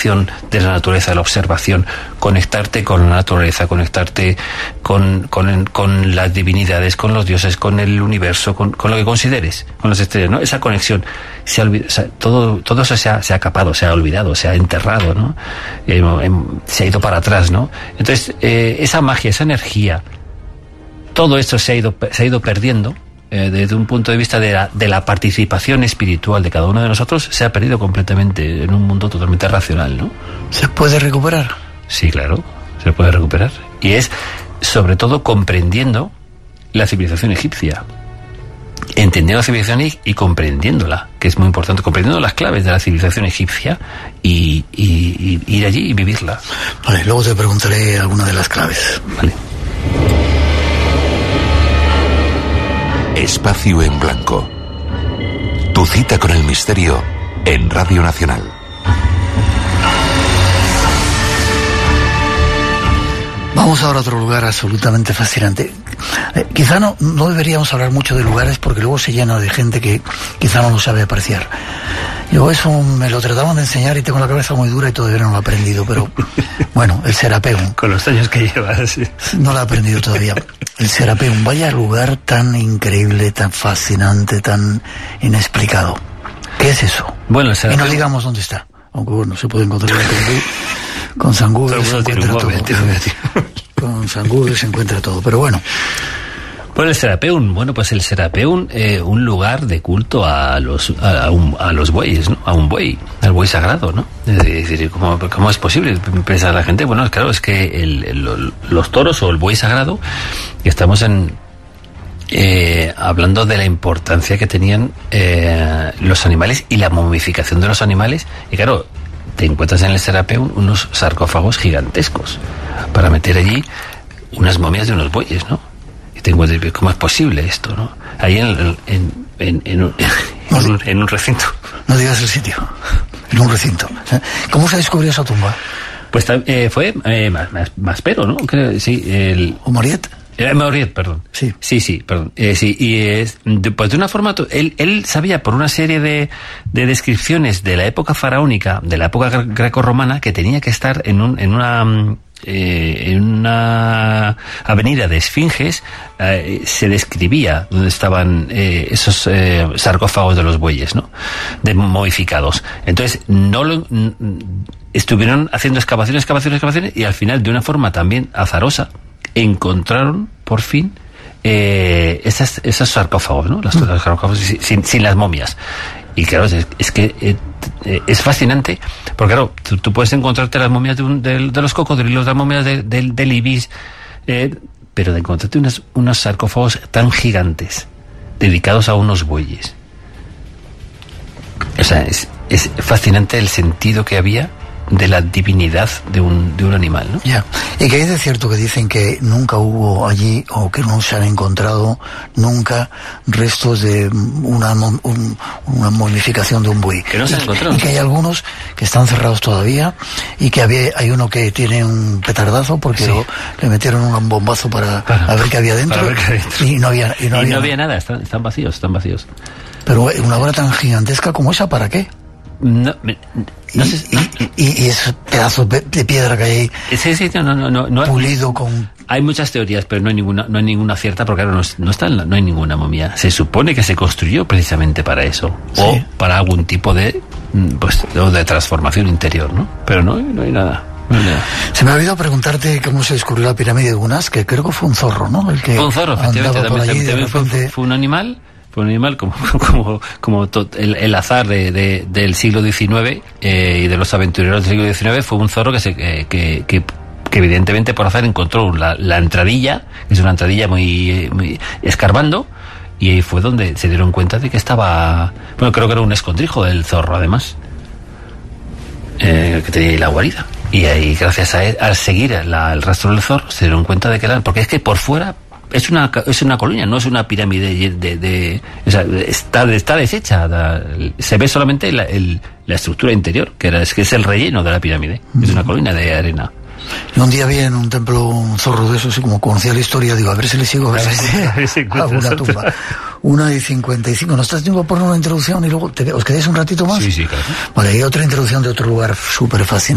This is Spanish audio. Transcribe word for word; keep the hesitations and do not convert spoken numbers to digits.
contemplación de la naturaleza, de la observación, conectarte con la naturaleza, conectarte con, con, con las divinidades, con los dioses, con el universo, con, con lo que consideres, con las estrellas, ¿no? Esa conexión, se ha olvidado, o sea, todo, todo eso se ha, se ha capado, se ha olvidado, se ha enterrado, ¿no? Eh, eh, se ha ido para atrás, ¿no? Entonces, eh, esa magia, esa energía, todo esto se ha ido, se ha ido perdiendo. Eh, desde un punto de vista de la, de la participación espiritual de cada uno de nosotros, se ha perdido completamente en un mundo totalmente racional, ¿no? ¿Se puede recuperar? Sí, claro, se puede recuperar. Y es, sobre todo, comprendiendo la civilización egipcia. Entendiendo la civilización y, y comprendiéndola, que es muy importante, comprendiendo las claves de la civilización egipcia y, y, y ir allí y vivirla. Vale, luego te preguntaré alguna de las claves. Vale. Espacio en Blanco. Tu cita con el misterio en Radio Nacional. Vamos ahora a otro lugar absolutamente fascinante. Eh, quizá no, no deberíamos hablar mucho de lugares porque luego se llena de gente que quizá no lo sabe apreciar. Yo eso me lo trataban de enseñar y tengo la cabeza muy dura y todavía no lo he aprendido, pero bueno, el Serapeum. Con los años que llevas, sí. No lo he aprendido todavía. El Serapeum, vaya lugar tan increíble, tan fascinante, tan inexplicado. ¿Qué es eso? Bueno, el Serapeum... Y no digamos dónde está, aunque bueno, se puede encontrar con San Google se encuentra todo. Con San Google se encuentra todo, pero bueno. Bueno, el Serapeum, bueno, pues el Serapeum, eh, un lugar de culto a los a, a, un, a los bueyes, ¿no? A un buey, al buey sagrado, ¿no? Es decir, ¿cómo, cómo es posible? Piensa la gente, bueno, claro, es que el, el, los toros o el buey sagrado, y estamos en eh, hablando de la importancia que tenían eh, los animales y la momificación de los animales, y claro, te encuentras en el Serapeum unos sarcófagos gigantescos para meter allí unas momias de unos bueyes, ¿no? ¿Cómo es posible esto, no? Ahí en, en, en, en, un, no, en, un, en un recinto. No digas el sitio. En un recinto. ¿Cómo se descubrió esa tumba? Pues eh, fue eh, Maspero, ¿no? Creo, sí, el... ¿O Moriet? Eh, Mauriet, perdón. Sí. Sí, sí, perdón. Eh, sí, y es, de, pues de una forma, él, él sabía por una serie de, de descripciones de la época faraónica, de la época grecorromana, que tenía que estar en un, en una, eh, en una avenida de esfinges, eh, se describía donde estaban eh, esos eh, sarcófagos de los bueyes, ¿no? De momificados. Entonces, no lo, n- estuvieron haciendo excavaciones, excavaciones, excavaciones, y al final, de una forma también azarosa, encontraron por fin eh, esas, esos sarcófagos, ¿no? Los, los sarcófagos sin, sin las momias. Y claro, es, es que eh, es fascinante, porque claro, tú, tú puedes encontrarte las momias de, un, de, de los cocodrilos, las momias de, de, del ibis, eh, pero de encontrarte unas, unos sarcófagos tan gigantes, dedicados a unos bueyes. O sea, es, es fascinante el sentido que había de la divinidad de un, de un animal, ¿no? Ya. Y que hay de cierto que dicen que nunca hubo allí, o que no se han encontrado nunca restos de una, un, una momificación de un buey. Que no se han encontrado. Y que hay algunos que están cerrados todavía, y que había, hay uno que tiene un petardazo porque sí. lo, le metieron un bombazo para, para a ver qué había dentro, ver qué había dentro. Y no había, y no y había, no había nada, están, están vacíos, están vacíos. Pero una obra tan gigantesca como esa, ¿para qué? No, no y, sé, no. Y, y, y ese pedazo de piedra que hay ahí, sí, sí, no, no, no, no, pulido con... Hay muchas teorías, pero no hay ninguna, no hay ninguna cierta, porque claro, no, no está en la, no hay ninguna momia. Se supone que se construyó precisamente para eso, sí. O para algún tipo de, pues, de transformación interior, ¿no? Pero no, no hay nada. No hay nada. Se me ha olvidado preguntarte cómo se descubrió la pirámide de Unas, que creo que fue un zorro, ¿no? El que fue un zorro, efectivamente, también, allí, también fue, repente... fue un animal. Fue un animal como como como to, el, el azar de, de, del siglo diecinueve eh, y de los aventureros del siglo diecinueve. Fue un zorro que se eh, que, que que evidentemente por azar encontró la, la entradilla, que es una entradilla muy, muy escarbando, y ahí fue donde se dieron cuenta de que estaba, bueno, creo que era un escondrijo del zorro además, eh, que tenía ahí la guarida, y ahí gracias a él, al seguir la, el rastro del zorro, se dieron cuenta de que era, porque es que por fuera es una es una colina, no es una pirámide de, de, de o sea, está está deshecha, da, se ve solamente la, el, la estructura interior, que era es que es el relleno de la pirámide, mm. Es una colina de arena. Y un día vi en un templo un zorro de esos, y como conocía la historia, digo, a ver si le sigo, a ver, a ver si, a ver si hago una tumba. Una y cincuenta y cinco, ¿no estás tiempo por una introducción y luego te, os quedáis un ratito más? Sí, sí, claro. Vale, y otra introducción de otro lugar súper fascinante.